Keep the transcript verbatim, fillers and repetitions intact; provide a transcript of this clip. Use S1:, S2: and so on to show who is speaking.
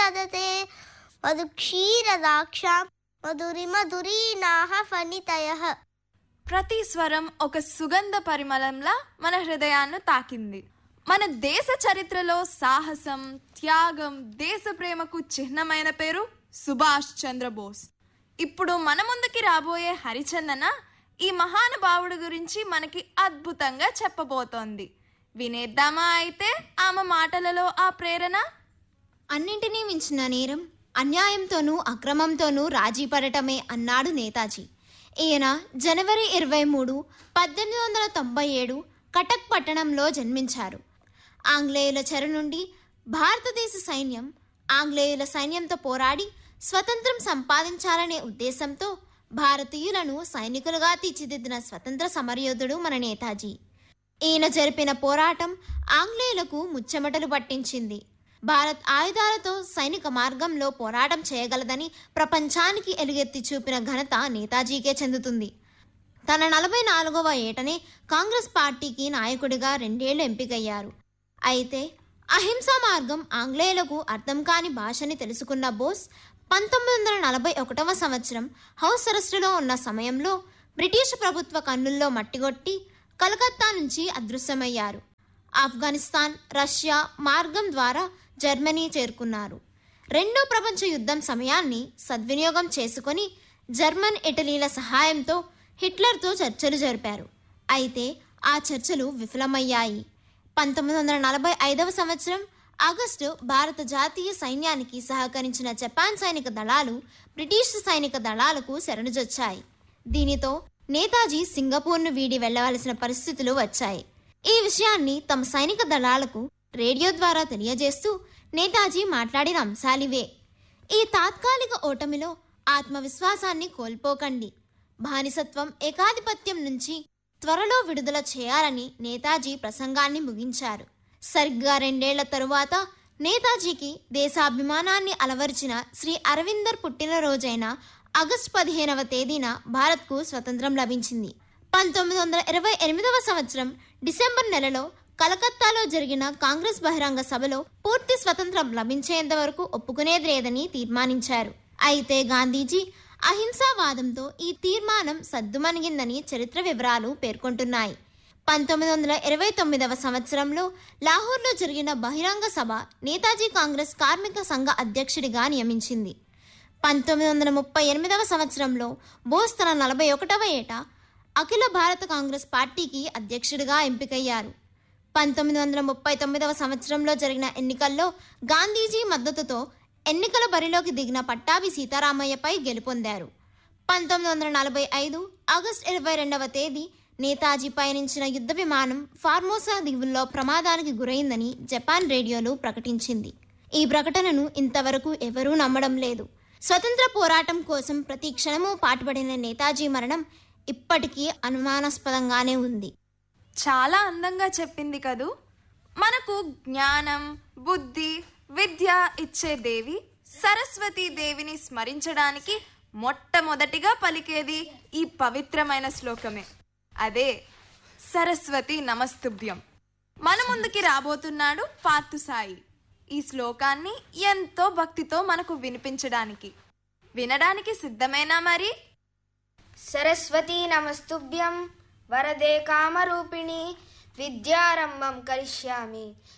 S1: వదతే మధుక్షీరదాక్షాం మధురిమధురీనాః ఫణితయః.
S2: ప్రతి స్వరం ఒక సుగంధ పరిమళంలా మన హృదయాన్ని తాకింది. మన దేశ చరిత్రలో సాహసం, త్యాగం, దేశ ప్రేమకు చిహ్నమైన పేరు సుభాష్ చంద్రబోస్. ఇప్పుడు మన ముందుకి రాబోయే హరిచందన ఈ మహానుభావుడు గురించి మనకి అద్భుతంగా చెప్పబోతోంది. వినేద్దామా అయితే ఆమె మాటలలో ఆ ప్రేరణ?
S3: అన్నింటినీ మించిన నేరం అన్యాయంతోనూ అక్రమంతోనూ రాజీ పడటమే అన్నాడు నేతాజీ. ఈయన జనవరి ఇరవై మూడు పద్దెనిమిది వందల తొంభై ఏడు కటక్ పట్టణంలో జన్మించారు. ఆంగ్లేయుల చెర నుండి భారతదేశ సైన్యం ఆంగ్లేయుల సైన్యంతో పోరాడి స్వతంత్రం సంపాదించాలనే ఉద్దేశంతో భారతీయులను సైనికులుగా తీర్చిదిద్దిన స్వతంత్ర సమరయోధుడు మన నేతాజీ. ఈయన జరిపిన పోరాటం ఆంగ్లేయులకు ముచ్చెమటలు పట్టించింది. భారత్ ఆయుధాలతో సైనిక మార్గంలో పోరాటం చేయగలదని ప్రపంచానికి ఎలుగెత్తి చూపిన ఘనత నేతాజీకే చెందుతుంది. తన నలభై నాలుగవ ఏటనే కాంగ్రెస్ పార్టీకి నాయకుడిగా రెండేళ్లు ఎంపికయ్యారు. అయితే అహింసా మార్గం ఆంగ్లేయులకు అర్థం కాని భాషని తెలుసుకున్న బోస్ పంతొమ్మిది వందల నలభై ఒకటవ సంవత్సరం హౌస్ అరెస్టులో ఉన్న సమయంలో బ్రిటిష్ ప్రభుత్వ కన్నుల్లో మట్టిగొట్టి కలకత్తా నుంచి అదృశ్యమయ్యారు. ఆఫ్ఘనిస్తాన్, రష్యా మార్గం ద్వారా జర్మనీ చేరుకున్నారు. రెండో ప్రపంచ యుద్ధం సమయాన్ని సద్వినియోగం చేసుకుని జర్మన్, ఇటలీల సహాయంతో హిట్లర్తో చర్చలు జరిపారు. అయితే ఆ చర్చలు విఫలమయ్యాయి. పంతొమ్మిది వందల నలభై ఐదవ సంవత్సరం ఆగస్టు భారత జాతీయ సైన్యానికి సహకరించిన జపాన్ సైనిక దళాలు బ్రిటిష్ సైనిక దళాలకు శరణుజొచ్చాయి. దీనితో నేతాజీ సింగపూర్ను వీడి వెళ్లవలసిన పరిస్థితులు వచ్చాయి. ఈ విషయాన్ని తమ సైనిక దళాలకు రేడియో ద్వారా తెలియజేస్తూ నేతాజీ మాట్లాడిన అంశాలివే. ఈ తాత్కాలిక ఓటమిలో ఆత్మవిశ్వాసాన్ని కోల్పోకండి. బానిసత్వం, ఏకాధిపత్యం నుంచి త్వరలో విడుదల చేయాలని నేతాజీ ప్రసంగాన్ని ముగించారు. సరిగ్గా రెండేళ్ల తరువాత నేతాజీకి దేశాభిమానాన్ని అలవర్చిన శ్రీ అరవిందర్ పుట్టినరోజైన ఆగస్టు పదిహేనవ తేదీన భారత్కు స్వతంత్రం లభించింది. పంతొమ్మిది వందల ఇరవై ఎనిమిదవ సంవత్సరం డిసెంబర్ నెలలో కలకత్తాలో జరిగిన కాంగ్రెస్ బహిరంగ సభలో పూర్తి స్వతంత్రం లభించేంత వరకు ఒప్పుకునేది లేదని తీర్మానించారు. అయితే గాంధీజీ అహింసావాదంతో ఈ తీర్మానం సద్దుమణిగిందని చరిత్ర వివరాలు పేర్కొంటున్నాయి. పంతొమ్మిది వందల ఇరవై తొమ్మిదవ సంవత్సరంలో లాహోర్లో జరిగిన బహిరంగ సభ నేతాజీ కాంగ్రెస్ కార్మిక సంఘ అధ్యక్షుడిగా నియమించింది. పంతొమ్మిది వందల ముప్పై ఎనిమిదవ సంవత్సరంలో బోస్ తన నలభై ఒకటవ ఏట అఖిల భారత కాంగ్రెస్ పార్టీకి అధ్యక్షుడిగా ఎంపికయ్యారు. పంతొమ్మిది వందల ముప్పై తొమ్మిదవ సంవత్సరంలో జరిగిన ఎన్నికల్లో గాంధీజీ మద్దతుతో ఎన్నికల బరిలోకి దిగిన పట్టాభి సీతారామయ్యపై గెలుపొందారు. పంతొమ్మిది వందల నలభై ఐదు ఆగస్టు ఇరవై రెండవ తేదీ నేతాజీ పయనించిన యుద్ధ విమానం ఫార్మోసా దీవుల్లో ప్రమాదానికి గురైందని జపాన్ రేడియోలు ప్రకటించింది. ఈ ప్రకటనను ఇంతవరకు ఎవరూ నమ్మడం లేదు. స్వతంత్ర పోరాటం కోసం ప్రతి క్షణము పాటుపడిన నేతాజీ మరణం ఇప్పటికీ అనుమానాస్పదంగానే ఉంది.
S2: చాలా అందంగా చెప్పింది కదూ. మనకు జ్ఞానం, బుద్ధి, విద్య ఇచ్చే దేవి సరస్వతీ దేవిని స్మరించడానికి మొట్టమొదటిగా పలికేది ఈ పవిత్రమైన శ్లోకమే. అదే సరస్వతి నమస్తుభ్యం. మన ముందుకి రాబోతున్నాడు పార్థసాయి ఈ శ్లోకాన్ని ఎంతో భక్తితో మనకు వినిపించడానికి. వినడానికి సిద్ధమేనా మరి?
S4: సరస్వతీ నమస్తుభ్యం వరదే కామరూపిణి విద్యారంభం కరిష్యామి